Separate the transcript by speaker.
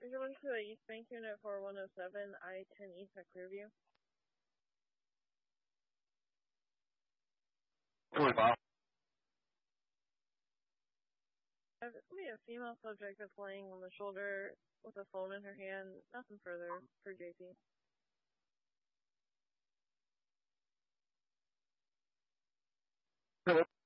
Speaker 1: Everyone to the East Bank Unit 4107, I-10 East at Clearview.
Speaker 2: 45.
Speaker 1: We have a female subject that's laying on the shoulder with a phone in her hand. Nothing further for JP.
Speaker 2: Hello.